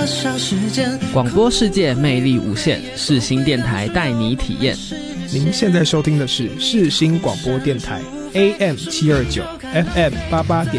少时间。 广播世界魅力无限，世新电台带你体验。 您现在收听的是世新广播电台 AM729 FM88.1